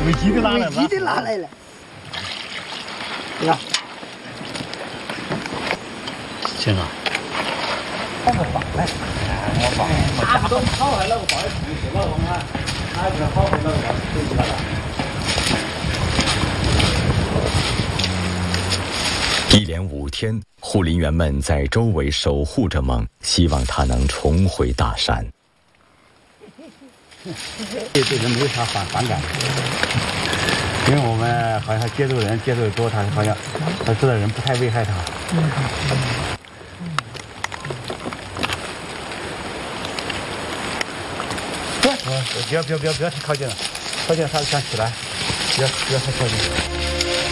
尾鸡的拿来了， 尾鸡的拿来了，对吧？ 行啊， 放个绑来， 我放，差不多烤好了，我放在地去了，我看，哪一个好回来我就给他了。 一连5天，护林员们在周围守护着梦，希望它能重回大山。 对人没有啥反感，因为我们好像接触人接触的多，他好像他知道人不太危害他。不要太靠近了，靠近了他就想起来，不要太靠近。